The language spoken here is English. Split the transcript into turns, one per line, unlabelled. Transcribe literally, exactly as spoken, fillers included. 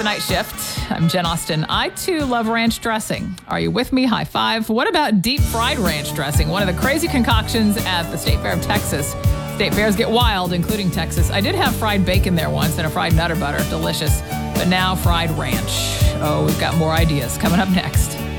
The Night Shift. I'm Jen Austen. I, too, love ranch dressing. Are you with me? High five. What about deep fried ranch dressing? One of the crazy concoctions at the State Fair of Texas. State fairs get wild, including Texas. I did have fried bacon there once and a fried Nutter Butter. Delicious. But now fried ranch. Oh, we've got more ideas coming up next.